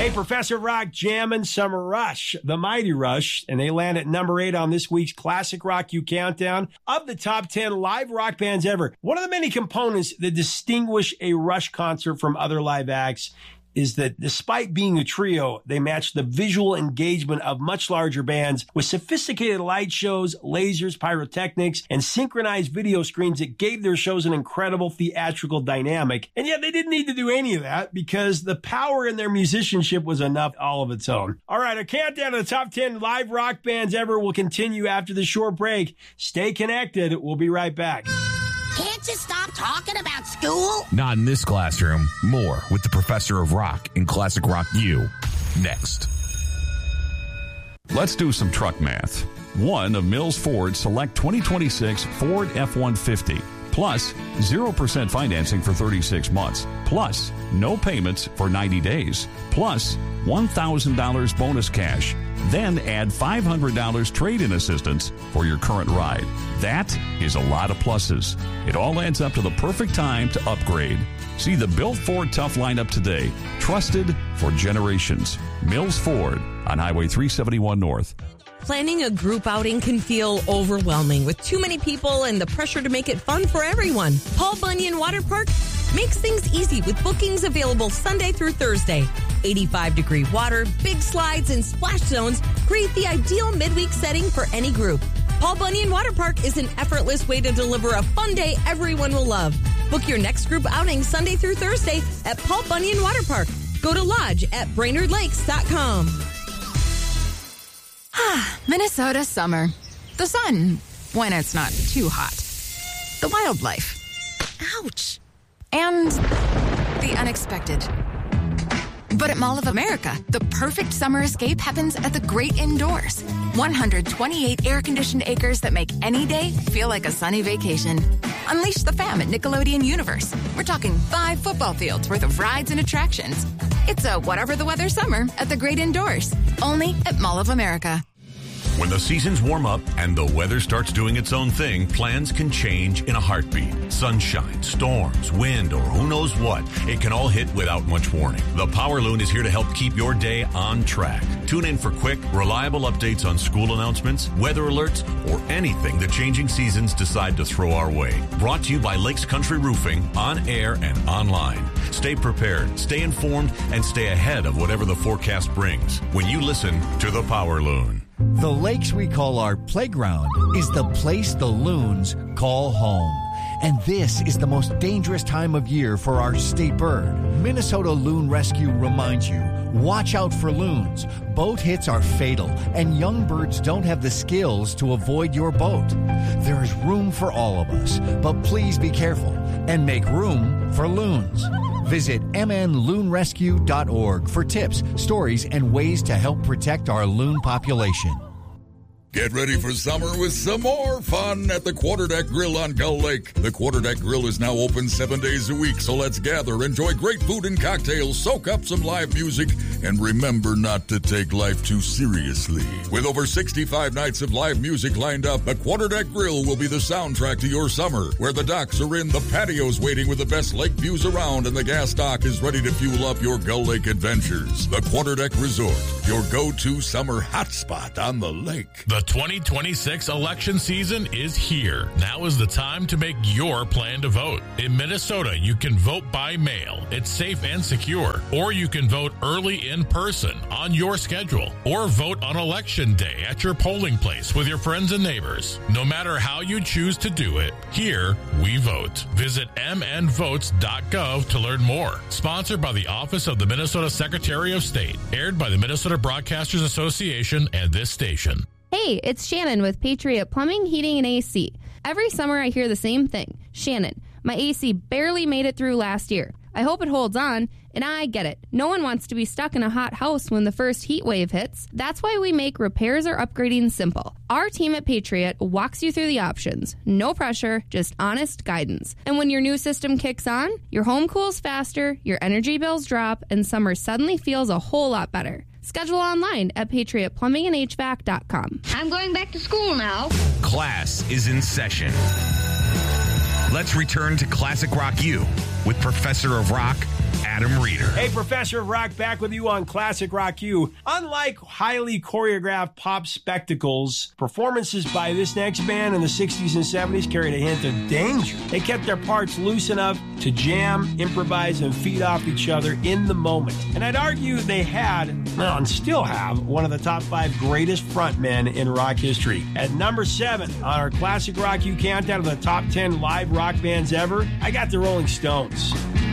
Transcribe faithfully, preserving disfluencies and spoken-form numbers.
Hey, Professor Rock jamming Summer Rush, the Mighty Rush, and they land at number eight on this week's Classic Rock U Countdown of the top ten live rock bands ever. One of the many components that distinguish a Rush concert from other live acts is that despite being a trio, they match the visual engagement of much larger bands with sophisticated light shows, lasers, pyrotechnics, and synchronized video screens that gave their shows an incredible theatrical dynamic. And yet they didn't need to do any of that because the power in their musicianship was enough all of its own. All right, our countdown to the top ten live rock bands ever will continue after the short break. Stay connected. We'll be right back. Can't you stop talking about school? Not in this classroom. More with the Professor of Rock in Classic Rock U. Next. Let's do some truck math. One of Mills Ford's select twenty twenty-six Ford F one fifty. Plus, zero percent financing for thirty-six months. Plus, no payments for ninety days. Plus, one thousand dollars bonus cash. Then add five hundred dollars trade-in assistance for your current ride. That is a lot of pluses. It all adds up to the perfect time to upgrade. See the Built Ford Tough lineup today. Trusted for generations. Mills Ford on Highway three seventy-one North. Planning a group outing can feel overwhelming with too many people and the pressure to make it fun for everyone. Paul Bunyan Water Park makes things easy with bookings available Sunday through Thursday. eighty-five degree water, big slides, and splash zones create the ideal midweek setting for any group. Paul Bunyan Water Park is an effortless way to deliver a fun day everyone will love. Book your next group outing Sunday through Thursday at Paul Bunyan Water Park. Go to lodge at brainerd lakes dot com. Minnesota summer. The sun, when it's not too hot. The wildlife. Ouch. And the unexpected. But at Mall of America, the perfect summer escape happens at the great indoors. one hundred twenty-eight air-conditioned acres that make any day feel like a sunny vacation. Unleash the fam at Nickelodeon Universe. We're talking five football fields worth of rides and attractions. It's a whatever the weather summer at the great indoors. Only at Mall of America. When the seasons warm up and the weather starts doing its own thing, plans can change in a heartbeat. Sunshine, storms, wind, or who knows what. It can all hit without much warning. The Power Loon is here to help keep your day on track. Tune in for quick, reliable updates on school announcements, weather alerts, or anything the changing seasons decide to throw our way. Brought to you by Lakes Country Roofing, on air and online. Stay prepared, stay informed, and stay ahead of whatever the forecast brings when you listen to the Power Loon. The lakes we call our playground is the place the loons call home. And this is the most dangerous time of year for our state bird. Minnesota Loon Rescue reminds you, watch out for loons. Boat hits are fatal, and young birds don't have the skills to avoid your boat. There is room for all of us, but please be careful and make room for loons. Visit m n loon rescue dot org for tips, stories, and ways to help protect our loon population. Get ready for summer with some more fun at the Quarterdeck Grill on Gull Lake. The Quarterdeck Grill is now open seven days a week, so let's gather, enjoy great food and cocktails, soak up some live music, and remember not to take life too seriously. With over sixty-five nights of live music lined up, the Quarterdeck Grill will be the soundtrack to your summer, where the docks are in, the patios waiting with the best lake views around, and the gas dock is ready to fuel up your Gull Lake adventures. The Quarterdeck Resort, your go-to summer hotspot on the lake. The twenty twenty-six election season is here. Now is the time to make your plan to vote. In Minnesota, you can vote by mail. It's safe and secure. Or you can vote early in person on your schedule. Or vote on election day at your polling place with your friends and neighbors. No matter how you choose to do it, here we vote. Visit m n votes dot gov to learn more. Sponsored by the Office of the Minnesota Secretary of State. Aired by the Minnesota Broadcasters Association and this station. Hey, it's Shannon with Patriot Plumbing, Heating, and A C. Every summer I hear the same thing. Shannon, my A C barely made it through last year. I hope it holds on, and I get it. No one wants to be stuck in a hot house when the first heat wave hits. That's why we make repairs or upgrading simple. Our team at Patriot walks you through the options. No pressure, just honest guidance. And when your new system kicks on, your home cools faster, your energy bills drop, and summer suddenly feels a whole lot better. Schedule online at patriot plumbing and h v a c dot com. I'm going back to school now. Class is in session. Let's return to Classic Rock U with Professor of Rock, Adam Reeder. Hey, Professor of Rock, back with you on Classic Rock U. Unlike highly choreographed pop spectacles, performances by this next band in the sixties and seventies carried a hint of danger. They kept their parts loose enough to jam, improvise, and feed off each other in the moment. And I'd argue they had, well, and still have, one of the top five greatest frontmen in rock history. At number seven on our Classic Rock U countdown of the top ten live rock bands ever, I got the Rolling Stones.